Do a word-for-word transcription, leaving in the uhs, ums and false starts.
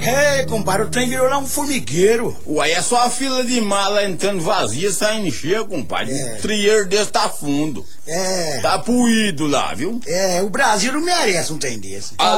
É, compadre, o trem virou lá um formigueiro. Uai, é só a fila de mala entrando vazia, saindo cheia, compadre. É. Um trieiro desse tá fundo. É, Tá puído lá, viu? é, o Brasil não merece um trem desse.